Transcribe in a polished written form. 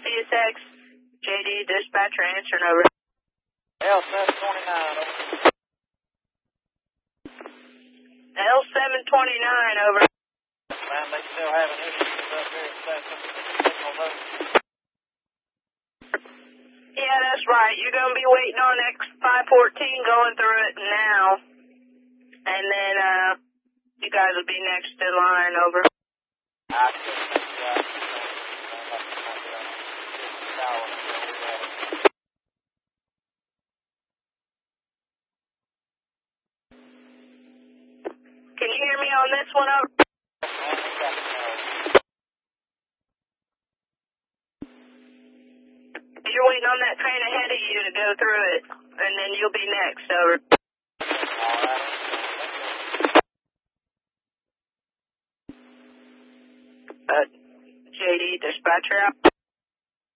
CSX, JD, dispatcher answering over. L729, over. L729, over. Man, they still having issues up here at that signal note. Yeah, that's right. You're going to be waiting on X514 going through it now. And then, you guys will be next in line, over. I couldn't think that. Can you hear me on this one, over? You're waiting on that train ahead of you to go through it, and then you'll be next, over. JD, dispatcher out.